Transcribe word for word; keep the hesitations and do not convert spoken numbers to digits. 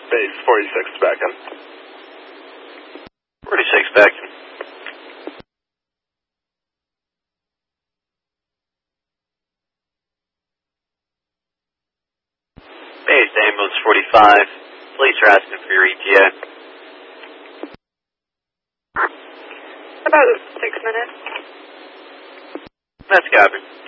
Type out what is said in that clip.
Base forty-six back in. forty-six back in. Base ambulance forty-five. Police are asking for your E T A. About six minutes. That's copy.